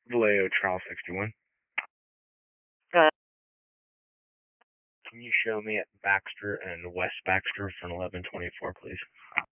Vallejo Trial 61. Uh, Can you show me at Baxter and West Baxter for an 1124, please?